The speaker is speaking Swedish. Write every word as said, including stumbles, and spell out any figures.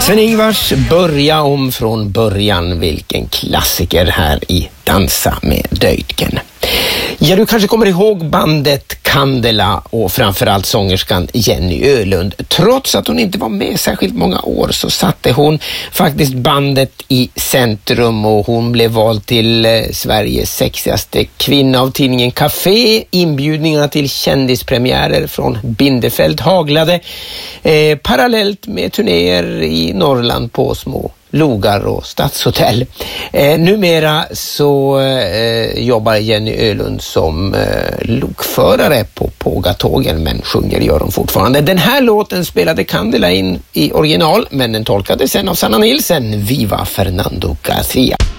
Sven-Ingvars Börja om från början, vilken klassiker här i Dansa med Döjtgen. Ja, du kanske kommer ihåg bandet Candela och framförallt sångerskan Jenny Ölund. Trots att hon inte var med särskilt många år så satte hon faktiskt bandet i centrum och hon blev vald till eh, Sveriges sexigaste kvinna av tidningen Café. Inbjudningarna till kändispremiärer från Bindefeld haglade eh, parallellt med turnéer i Norrland på små logar och stadshotell. Eh, numera så eh, jobbar Jenny Ölund som eh, lokförare på Pågatågen, men sjunger gör hon fortfarande. Den här låten spelade Candela in i original, men den tolkades sen av Sanna Nilsen, Viva Fernando Garcia.